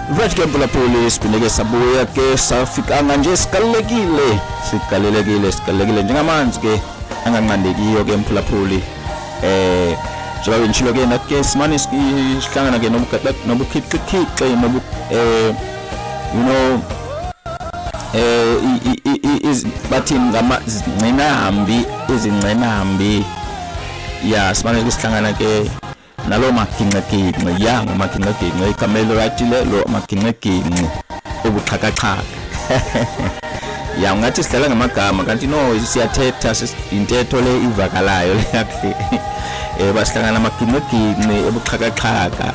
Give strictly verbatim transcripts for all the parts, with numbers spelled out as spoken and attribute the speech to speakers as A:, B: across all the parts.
A: Right ke mphulaphuli sibineke sabuya ke safika nje sikalekile sikalelekile sikalekile njengamanzi ke anganqandekiyo ke mphulaphuli eh njengoba ngishilo ke nathi simane sihlangana ke nobugaxa nobukhiqiqiqe nobu eh you know eh is bathi ngama zincenahambi izincenahambi ya simane sihlangana ke nalo maginqeginqe ya ngomaginqeginqe ikamelo ratile lo maginqeginqe obuxhakaxhaka ya ngathi sidlala ngamagama kanti no siyathetha intetho le ivakalayo le yakhe eh basihlangana maginqeginqe obuxhakaxhaka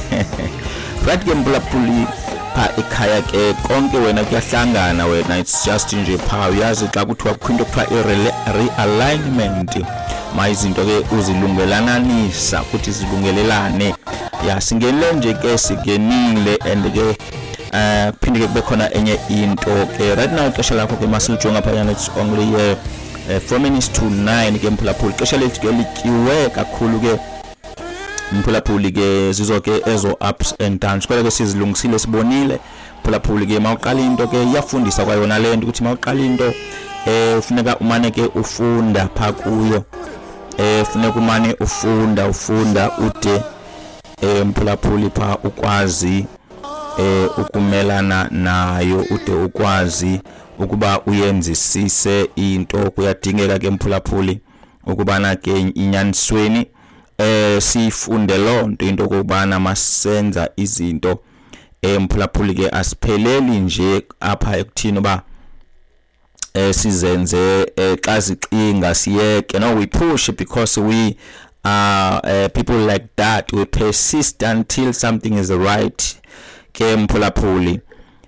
A: right ke mphulaphuli pha ekhaya ke konke wena kuyahlangana wena it's just nje pha uyazi xa kuthiwa kwinto kuthiwa realignment mayizinto ke uzilungelalanisa futhi zilungelelane ya singele nje ke sigenile and ke eh phinde ke kube khona enye into ke right now ixesha lakho ke masijonga phayana it's only uh, four minutes to nine ke mphulaphuli ixesha lethu ke lityiwe kakhulu ke mphulaphuli ke zizo ke ezo ups and downs kodwa ke sizilungisile sibonile mphulaphuli ke mawuqala into ke iyafundisa kwayona lento ukuthi mawuqala into eh ufuneka umane ke ufunda pha kuyo eh ufuneka umane ufunda ufunda ude eh mphulaphuli pha ukwazi eh ukumelana nayo ude ukwazi ukuba uyenzisise into kuyadingeka ke mphulaphuli ukubana ke inyanisweni eh sifunde lonto into kokubana masenza izinto eh mphulaphuli ke asipheleli nje apha ekuthini ba eh sizenze xa zicinga siyeke no we push because we are uh, people like that we persist until something is right ke mphulaphuli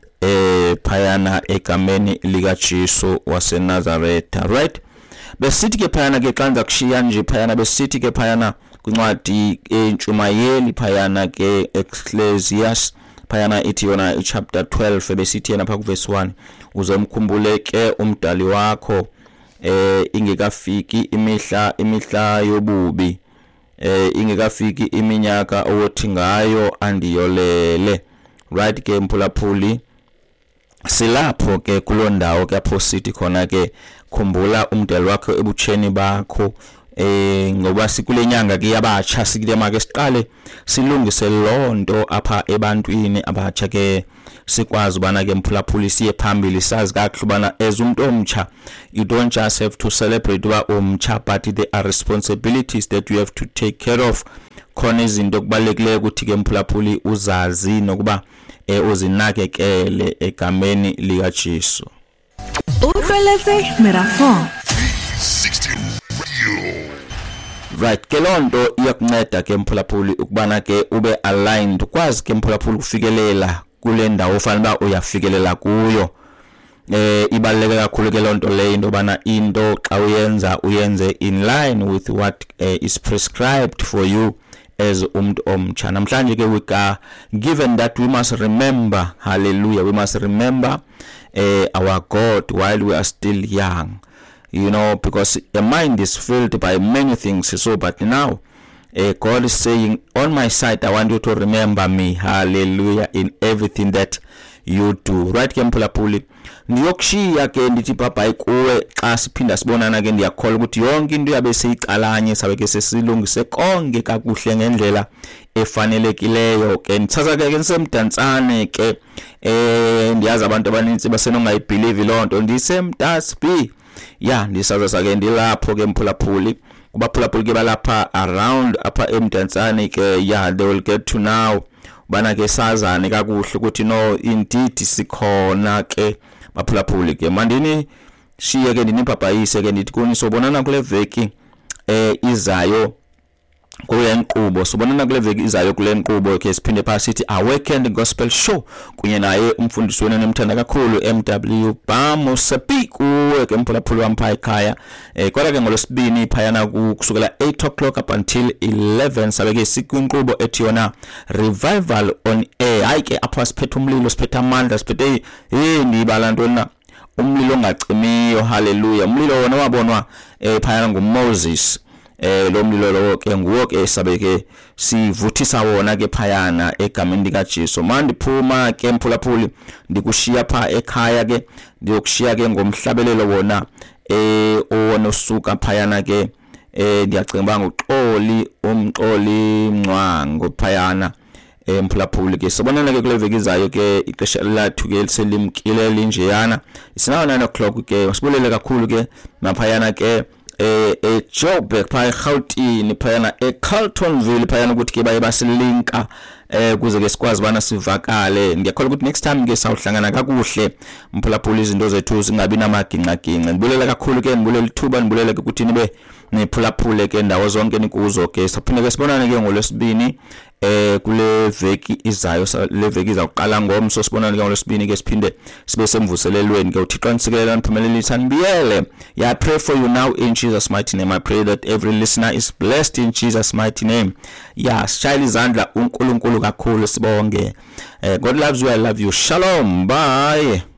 A: eh phayana egameni lika Jesu wase Nazareth right besithi ke phayana ke xanza kushiya nje phayana besithi ke phayana kwincwadi entshumayeli phayana ke Ecclesiastes phayana ithi yona chapter twelve besithi yena pha ku verse one uzomkhumbule ke umdali wakho eh ingekafiki imihla imihla yobubi eh ingekafiki iminyaka owothi ngayo andiyolele right ke mphulaphuli silapho ke kulondawo ke apho sithi khona ke khumbula umdali wakho ebutsheni bakho eh ngoba sikule nyanga ke yabatsha sikile make siqale silungise lonto apha ebantwini abatsha ke sikwazi ubana ke mphulaphuli siye phambili sazi kahle ubana as umuntu omtsha you don't just have to celebrate uba omtsha but there are responsibilities that you have to take care of khona izinto kubalekile ukuthi ke mphulaphuli uzazi nokuba eh uzinakekele egameni lika Jesu
B: uhleletse mirafon
C: sixty Radio.
A: Right ke lonto iyakunceda ke mphulaphuli ukubana ke ube aligned ukwazi ke mphulaphuli ukufikelela kule ndawo ofanele ba uyafikelela kuyo eh ibaleke kakhulu ke lonto le into bana into xa uyenza uyenze in line with what uh, is prescribed for you as umuntu omtsha namhlanje ke we are given that we must remember hallelujah we must remember uh, our God while we are still young you know because the mind is filled by many things so but now uh, God is saying on my side I want you to remember me hallelujah in everything that you do right ke mphulaphuli niyokushiya ke ndithi bye kuwe xa siphinda sibonana ke ndiyakholwa ukuthi yonke into yabe seyiqalanye sabe ke sesilungise konke kakuhle ngendlela efanelekileyo ke nithatha ke nisemdantsane ke eh ndiyazi abantu abaninzi basenongayibelieve lonto ndisemdasbi ya ndisaza sake ndilapho ke mphulaphuli kubaphulaphuli ke balapha around apha emdantsane ke ya they will get to know bana ke sazane kakuhle ukuthi no indeed sikhona ke baphulaphuli ke mandini shiye ke ndinibhabhayise ke ndithi kuni sobonana kule veki eh izayo kule nkqubo sobonana kule veki izayo kule nkqubo ke siphinde pha sithi Awakened Gospel Show kunye naye umfundisi wena nemthanda kakhulu M W Bamo Sepi kuwe ke mphulaphuli wampha ekhaya eh kodwa ke ngolosibini phayana kusukela eight o'clock up until eleven sabe ke sikwinqubo ethi yona Revival on Air hayi ke apha siphethe umlilo siphethe amandla siphethe eh ndibala ntona umlilo ongacimiyo hallelujah umlilo wona wabonwa eh phayana nguMoses eh lo mlilo lo ke nguwo ke sabeke sivuthisa wona ke phayana egameni lika Jesu manje phuma ke mphulaphuli ndikushiya pha ekhaya ke ndiyokushiya ke ngomhlabelelo wona eh owona usuka phayana ke eh ngiyacimba ngoxoli umxoli Mncwango phayana emphulaphuli ke sobonana ke kule veki izayo ke ixesha lathu ke selimkile linjeyana isinawo nine o'clock ke sibulele kakhulu ke naphayana ke eh e Joburg pha eGauteng phayana eCarltonville phayana ukuthi ke baye basilinka eh kuze ke sikwazi bana sivakale ngiyakholwa ukuthi next time ke sawuhlangana kakuhle mphulaphuli izinto zethu singabi namaginqa ginqa ngibulela kakhulu ke ngibulela ithuba ngibulela ke ukuthi nibe niphulaphule ke ndawo zonke nikuzo ke saphinde ke sibonane ke ngolwesibini eh kule veki izayo le veki izawuqala ngomso sibonane ke ngolwesibini ke siphinde sibe semvuselelweni ke uThixo anisikelele niphumelelisa nibiyele. Yeah, I pray for you now in Jesus mighty name. I pray that every listener is blessed in Jesus mighty name. Yeah, shayela izandla uNkulunkulu kakhulu sibonge. eh God loves you, I love you. Shalom, bye.